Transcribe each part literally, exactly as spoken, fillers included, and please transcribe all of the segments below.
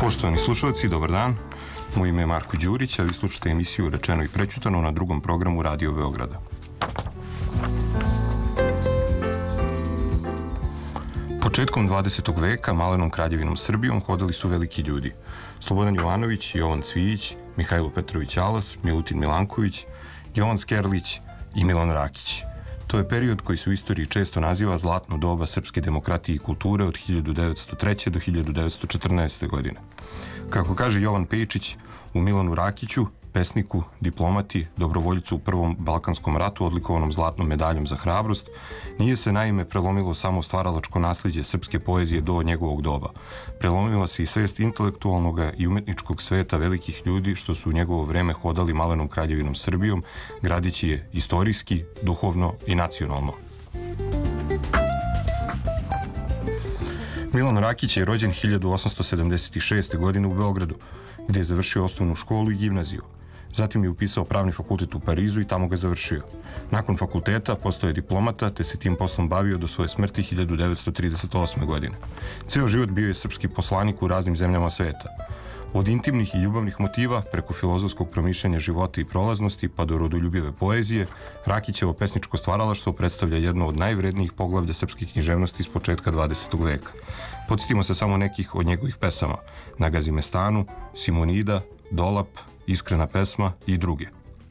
Poštovani slušalci, dobar dan. Moje ime je Marko Đurić, a vi slušate emisiju Rečeno i prećutano na drugom programu Radio Beograda. Početkom dvadesetog veka malenom kraljevinom Srbijom hodali su veliki ljudi. Slobodan Jovanović, Jovan Cvijić, Mihajlo Petrović Alas, Milutin Milanković, Jovan Skerlić i Milan Rakić. To je period koji se u istoriji često naziva zlatno doba srpske demokratije i kulture od hiljadu devetsto treće. do hiljadu devetsto četrnaeste. godine. Kako kaže Jovan Pejčić, u Milanu Rakiću, pesniku, diplomati, dobrovoljcu u Prvom Balkanskom ratu odlikovanom zlatnom medaljom za hrabrost, nije se naime prelomilo samo stvaralačko nasljeđe srpske poezije do njegovog doba. Prelomila se i svest intelektualnog i umetničkog sveta velikih ljudi što su u njegovo vreme hodali malenom kraljevinom Srbijom, gradići je istorijski, duhovno i nacionalno. Milan Rakić je rođen hiljadu osamsto sedamdeset šeste. godine u Beogradu, gdje je završio osnovnu školu i gimnaziju. Zatim je upisao pravni fakultet u Parizu i tamo ga završio. Nakon fakulteta postao je diplomata, te se tim poslom bavio do svoje smrti hiljadu devetsto trideset osme. godine. Ceo život bio je srpski poslanik u raznim zemljama sveta. Od intimnih i ljubavnih motiva, preko filozofskog promišljanja života i prolaznosti, pa do rodoljubive poezije, Rakićevo pesničko stvaralaštvo predstavlja jedno od najvrednijih poglavlja srpske književnosti s početka dvadesetog veka. Podsjetimo se samo nekih od njegovih pesama: Na Gazimestanu, Simonida, Dolap, Iskrena pesma i druge.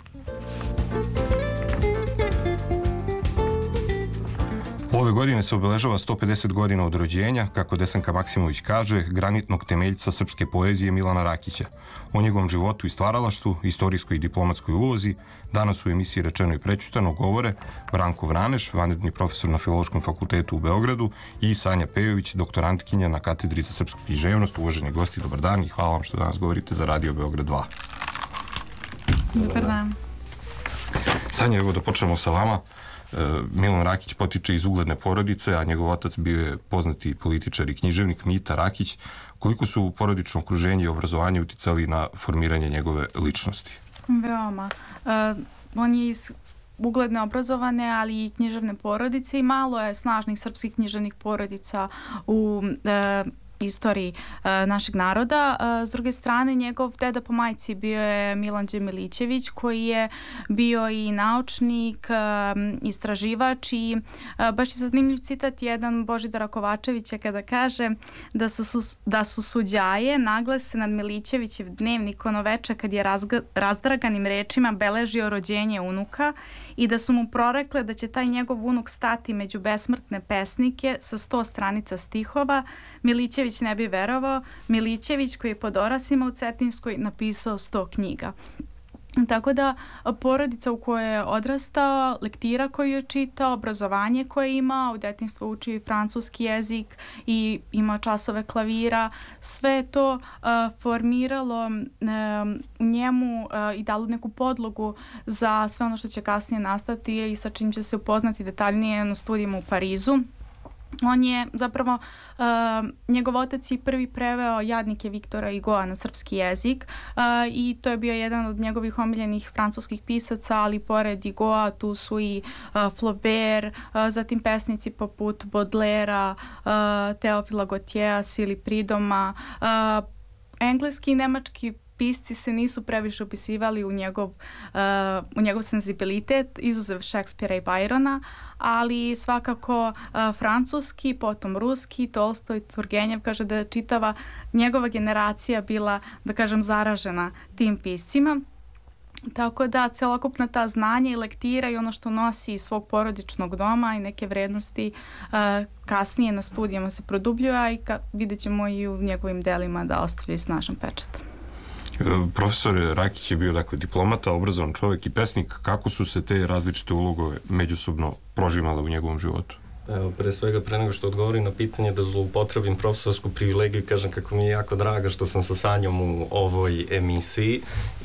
Ove godine se obeležava sto pedeset godina od rođenja, kako Desanka Maksimović kaže, granitnog temeljca srpske poezije Milana Rakića. O njegovom životu i stvaralaštvu, istorijskoj i diplomatskoj ulozi danas u emisiji Rečeno i prećutano govore Branko Vraneš, vanredni profesor na Filološkom fakultetu u Beogradu, i Sanja Pejović, doktorantkinja na katedri za srpsku književnost. Uvaženi gosti, dobar dan i hvala vam što danas govorite za Radio Beograd dva. Dobar dan. Sanja, evo da počnemo sa vama. Milan Rakić potiče iz ugledne porodice, a njegov otac bio je poznati političar i književnik Mita Rakić. Koliko su porodično okruženje i obrazovanje uticali na formiranje njegove ličnosti? Veoma. Uh, on je iz ugledne obrazovane, ali i književne porodice, i malo je snažnih srpskih književnih porodica u uh, istoriji uh, našeg naroda. Uh, s druge strane, njegov deda po majci bio je Milan Đemilićević, koji je bio i naučnik, uh, istraživač, i uh, baš je zanimljiv citat jedan Božidara Kovačevića kada kaže da su, su, da su suđaje naglase nad Milićevićev dnevnik ono veče kad je razga, razdraganim rečima beležio rođenje unuka, i da su mu prorekle da će taj njegov unuk stati među besmrtne pesnike sa sto stranica stihova. Milićević ne bi verovao, Milićević koji je pod orasima u Cetinskoj napisao sto knjiga. Tako da porodica u kojoj je odrastao, lektira koju je čitao, obrazovanje koje je imao, u detinjstvu učio i francuski jezik i imao časove klavira, sve to uh, formiralo um, u njemu uh, i dalo neku podlogu za sve ono što će kasnije nastati i sa čim će se upoznati detaljnije na studijima u Parizu. On je zapravo, uh, njegov otac je prvi preveo Jadnike Viktora Hugoa na srpski jezik, uh, i to je bio jedan od njegovih omiljenih francuskih pisaca, ali pored Hugoa tu su i uh, Flaubert, uh, zatim pesnici poput Baudelaira, uh, Teofila Gautiera, Sili Pridoma. Uh, engleski i nemački pisci se nisu previše upisivali u njegov, uh, u njegov senzibilitet, izuzev Šekspira i Byrona, ali svakako uh, francuski, potom ruski, Tolstoj, Turgenjev. Kaže da je čitava njegova generacija bila, da kažem, zaražena tim piscima. Tako da celokupna ta znanja i lektira i ono što nosi iz svog porodičnog doma i neke vrednosti uh, kasnije na studijama se produbljuje, a i ka, vidjet ćemo i u njegovim delima da ostavlja snažan pečat. Profesor Rakić je bio, dakle, diplomata, obrazovan čovjek i pesnik. Kako su se te različite uloge međusobno prožimale u njegovom životu? Evo, pre svega, pre nego što odgovorim na pitanje, da zloupotrebim profesorsku privilegiju, kažem kako mi je jako draga što sam sa Sanjom u ovoj emisiji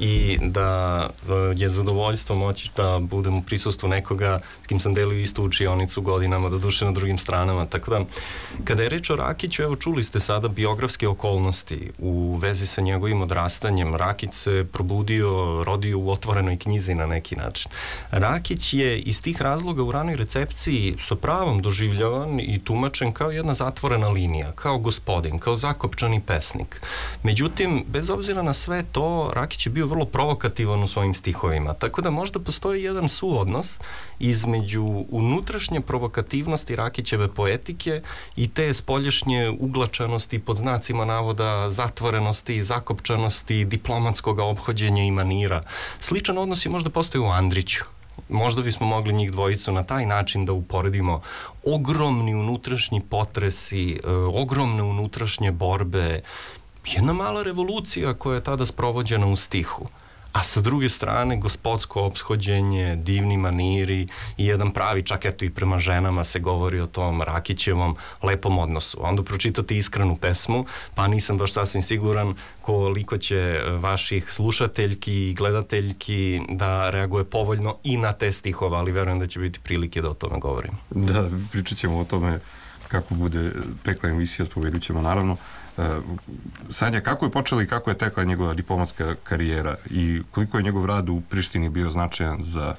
i da je zadovoljstvo moći da budem u prisustvu nekoga s kim sam delio istu učionicu godinama, doduše na drugim stranama. Tako da, kada je reč o Rakiću, evo, čuli ste sada biografske okolnosti u vezi sa njegovim odrastanjem. Rakić se probudio, rodio u otvorenoj knjizi na neki način. Rakić je iz tih razloga u ranoj recepciji sa pravom doživljavan i tumačen kao jedna zatvorena linija, kao gospodin, kao zakopčani pesnik. Međutim, bez obzira na sve to, Rakić je bio vrlo provokativan u svojim stihovima, tako da možda postoji jedan suodnos između unutrašnje provokativnosti Rakićeve poetike i te spoljašnje uglačanosti, pod znacima navoda zatvorenosti, zakopčanosti, diplomatskog ophođenja i manira. Sličan odnos je možda postoji u Andriću. Možda bismo mogli njih dvojicu na taj način da uporedimo. Ogromni unutrašnji potresi, e, ogromne unutrašnje borbe, jedna mala revolucija koja je tada sprovođena u stihu. A sa druge strane, gospodsko opshođenje, divni maniri i jedan pravi, čak eto i prema ženama se govori o tom Rakićevom lepom odnosu. Onda pročitate iskrenu pesmu, pa nisam baš sasvim siguran koliko će vaših slušateljki i gledateljki da reaguje povoljno i na te stihove, ali verujem da će biti prilike da o tome govorim. Da, pričat ćemo o tome kako bude tekla emisija, spovedut ćemo naravno. Uh, Sanja, kako je počela i kako je tekla njegova diplomatska karijera i koliko je njegov rad u Prištini bio značajan za,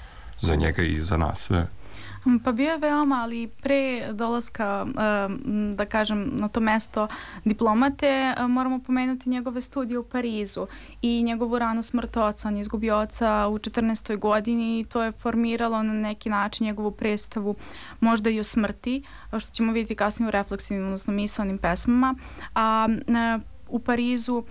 za njega i za nas sve? Pa bio je veoma, ali pre dolaska, da kažem, na to mesto diplomate, moramo pomenuti njegove studije u Parizu i njegovu ranu smrt oca. On je izgubio oca u četrnaestoj godini i to je formiralo na neki način njegovu predstavu možda i o smrti, što ćemo vidjeti kasnije u refleksivnim, odnosno misaonim pesmama. A u Parizu,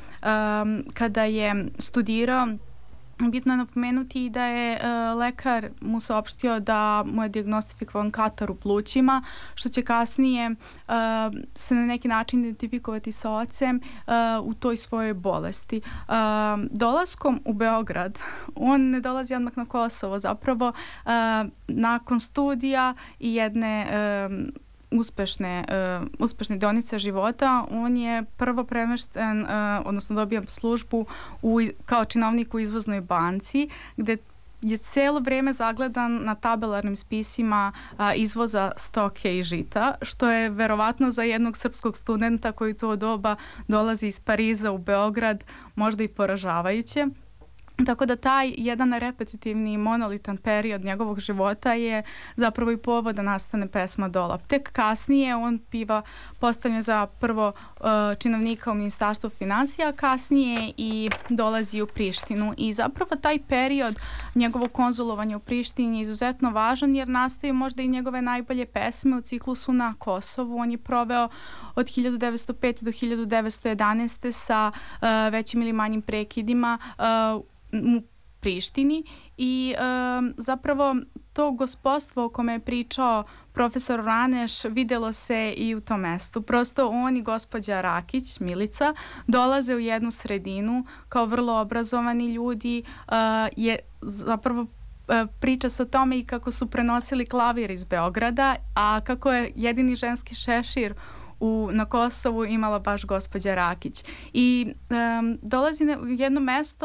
kada je studirao, bitno je napomenuti da je uh, lekar mu saopštio da mu je dijagnostifikovan katar u plućima, što će kasnije uh, se na neki način identifikovati sa ocem uh, u toj svojoj bolesti. Uh, dolaskom u Beograd, on ne dolazi odmah na Kosovo, zapravo uh, nakon studija i jedne uh, uspešne, uh, uspešne dionice života, on je prvo premešten, uh, odnosno dobio službu u, kao činovnik u izvoznoj banci, gde je celo vreme zagledan na tabelarnim spisima a, izvoza stoke i žita, što je verovatno za jednog srpskog studenta koji to doba dolazi iz Pariza u Beograd možda i poražavajuće. Tako da taj jedan repetitivni monolitan period njegovog života je zapravo i povod da nastane pesma Dolap. Tek kasnije on biva postavljen za prvo uh, činovnika u Ministarstvu finansija, a kasnije i dolazi u Prištinu. I zapravo taj period njegovog konzulovanja u Prištini je izuzetno važan jer nastaju možda i njegove najbolje pesme u ciklusu na Kosovu. On je proveo od hiljadu devetsto pete do hiljadu devetsto jedanaeste sa uh, većim ili manjim prekidima uh, u Prištini i um, zapravo to gospodstvo o kome je pričao profesor Raneš videlo se i u tom mestu. Prosto on i gospođa Rakić, Milica, dolaze u jednu sredinu kao vrlo obrazovani ljudi, uh, je zapravo uh, priča se o tome i kako su prenosili klavir iz Beograda, a kako je jedini ženski šešir U, na Kosovu imala baš gospođa Rakić. I um, dolazi u jedno mesto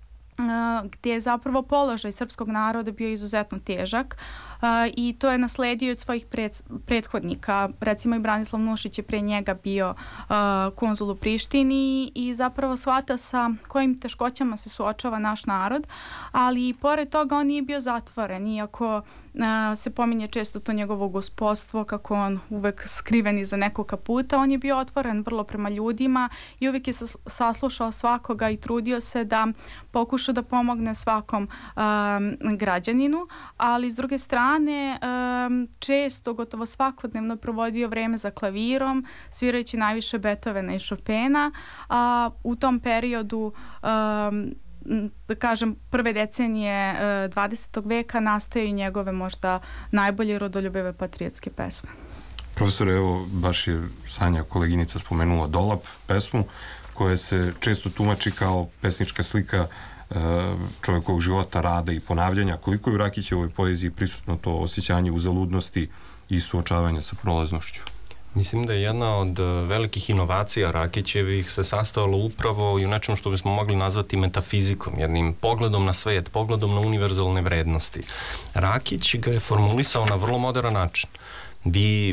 uh, gdje je zapravo položaj srpskog naroda bio izuzetno težak uh, i to je nasledio od svojih pred, prethodnika. Recimo i Branislav Nušić je pre njega bio uh, konzul u Prištini i zapravo shvata sa kojim teškoćama se suočava naš narod, ali i pored toga on nije bio zatvoren, iako Uh, se pominje često to njegovo gospodstvo, kako on uvek skriven iza nekog kaputa. On je bio otvoren vrlo prema ljudima i uvek je sas- saslušao svakoga i trudio se da pokuša da pomogne svakom um, građaninu, ali s druge strane um, često, gotovo svakodnevno provodio vreme za klavirom, svirajući najviše Beethovena i Chopina, a u tom periodu um, da kažem, prve decenije dvadesetog veka nastaju i njegove možda najbolje rodoljubive patriotske pesme. Profesor, evo, baš je Sanja, koleginica, spomenula Dolap, pesmu koja se često tumači kao pesnička slika čovjekovog života, rada i ponavljanja. Koliko je u Rakićevoj poeziji prisutno to osjećanje uzaludnosti i suočavanja sa prolaznošću? Mislim da je jedna od velikih inovacija Rakićevih se sastojala upravo i u nečem što bismo mogli nazvati metafizikom, jednim pogledom na svet, pogledom na univerzalne vrednosti. Rakić ga je formulisao na vrlo modern način. Vi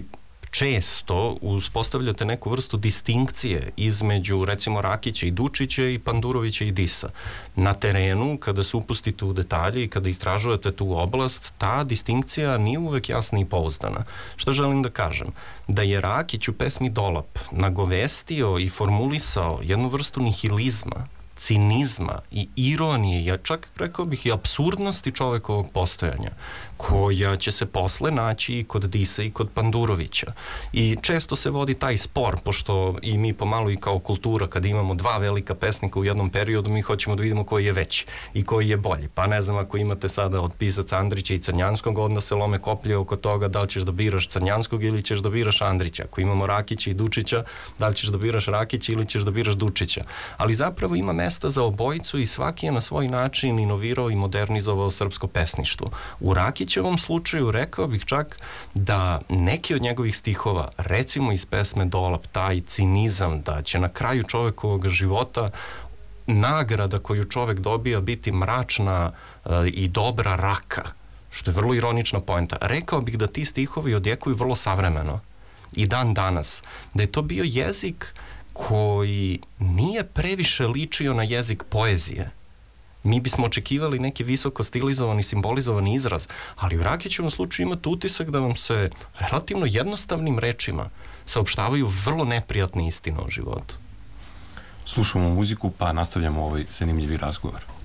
često uspostavljate neku vrstu distinkcije između recimo Rakića i Dučića i Pandurovića i Disa. Na terenu, kada se upustite u detalje i kada istražujete tu oblast, ta distinkcija nije uvek jasna i pouzdana. Što želim da kažem? Da je Rakić u pesmi Dolap nagovestio i formulisao jednu vrstu nihilizma, cinizma i ironije, ja čak rekao bih i apsurdnosti čovekovog postojanja, koja će se posle naći i kod Disa i kod Pandurovića. I često se vodi taj spor, pošto i mi pomalo i kao kultura, kada imamo dva velika pesnika u jednom periodu, mi hoćemo da vidimo koji je veći i koji je bolji. Pa ne znam, ako imate sada od pisaca Andrića i Crnjanskog, onda se lome koplje oko toga da li ćeš da biraš Crnjanskog ili ćeš da biraš Andrića. Ako imamo Rakića i Dučića, da li ćeš da biraš Rakića ili ćeš da biraš Dučića. Ali zapravo ima mesta za obojicu i svaki je na svoj način inovirao i modernizovao srpsko pesništvo. U Rakićevom slučaju rekao bih čak da neki od njegovih stihova, recimo iz pesme Dolap, taj cinizam da će na kraju čovekovog života nagrada koju čovek dobija biti mračna uh, i dobra raka, što je vrlo ironična poenta. Rekao bih da ti stihovi odjekuju vrlo savremeno i dan danas, da je to bio jezik koji nije previše ličio na jezik poezije. Mi bismo očekivali neki visoko stilizovani, simbolizovani izraz, ali u Rakićevom slučaju imate utisak da vam se relativno jednostavnim rečima saopštavaju vrlo neprijatne istine o životu. Slušamo muziku pa nastavljamo ovaj zanimljivi razgovor.